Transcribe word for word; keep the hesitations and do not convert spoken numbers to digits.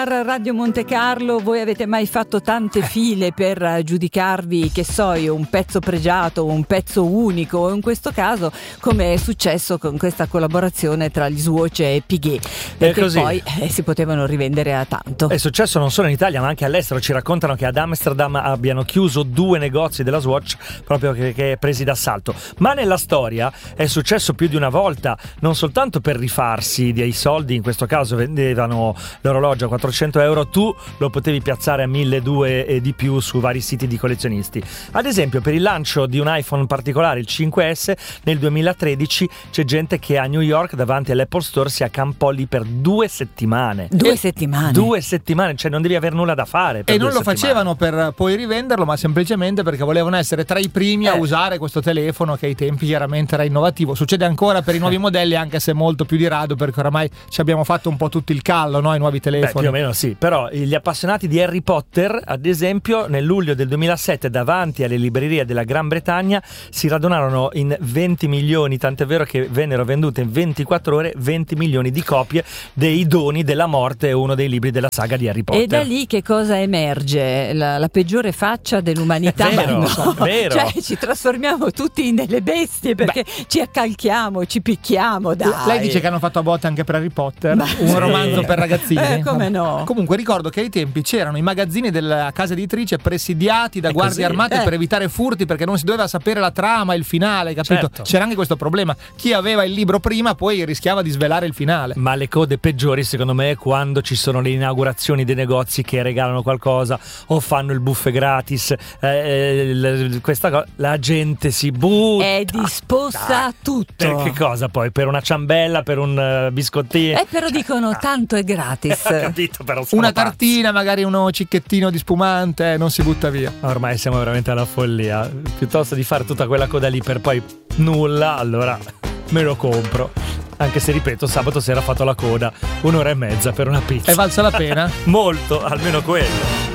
Radio Monte Carlo, voi avete mai fatto tante file per giudicarvi, che so io, un pezzo pregiato, un pezzo unico, in questo caso come è successo con questa collaborazione tra gli Swatch e Piguet, perché poi eh, si potevano rivendere a tanto. È successo non solo in Italia ma anche all'estero. Ci raccontano che ad Amsterdam abbiano chiuso due negozi della Swatch proprio che, che presi d'assalto, ma nella storia è successo più di una volta, non soltanto per rifarsi dei soldi, in questo caso vendevano l'orologio a quattrocento euro, tu lo potevi piazzare a milleduecento e di più su vari siti di collezionisti. Ad esempio, per il lancio di un iPhone particolare, il cinque S, nel duemilatredici, c'è gente che a New York davanti all'Apple Store si accampò lì per due settimane. Due settimane? Due settimane, cioè non devi avere nulla da fare per e non lo settimane. facevano per poi rivenderlo, ma semplicemente perché volevano essere tra i primi eh. a usare questo telefono, che ai tempi chiaramente era innovativo. Succede ancora per i nuovi modelli, anche se molto più di rado, perché oramai ci abbiamo fatto un po' tutto il callo, no? I nuovi telefoni. Beh, più o meno sì, però gli appassionati di Harry Potter, ad esempio, nel luglio del duemilasette davanti alle librerie della Gran Bretagna si radunarono in venti milioni, tant'è vero che vennero vendute in ventiquattro ore venti milioni di copie dei Doni della Morte, uno dei libri della saga di Harry Potter. E da lì che cosa emerge? La, la peggiore faccia dell'umanità. Vero, no. vero. Cioè ci trasformiamo tutti in delle bestie perché Beh. ci accalchiamo, ci picchiamo, dai. Lei dice che hanno fatto a botte anche per Harry Potter, Beh, un sì. romanzo per ragazzini. Eh, come no? Comunque ricordo che ai tempi c'erano i magazzini della casa editrice presidiati da È guardie così. armate eh. per evitare furti, perché non si doveva sapere la trama, il finale, capito? Certo. C'era anche questo problema. Chi aveva il libro prima poi rischiava di svelare il finale. Ma le code peggiori secondo me è quando ci sono le inaugurazioni dei negozi che regalano qualcosa o fanno il buffet gratis, eh, l- questa cosa, la gente si butta, è disposta a tutto. Per che cosa poi? Per una ciambella, per un uh, biscottino? Eh però dicono tanto è gratis. Ho capito, però sono Una pazzi. tartina, magari uno cicchettino di spumante, non si butta via. Ormai siamo veramente alla follia. Piuttosto di fare tutta quella coda lì per poi nulla, allora me lo compro. Anche se, ripeto, sabato sera ho fatto la coda un'ora e mezza per una pizza. È valsa la pena? Molto, almeno quello.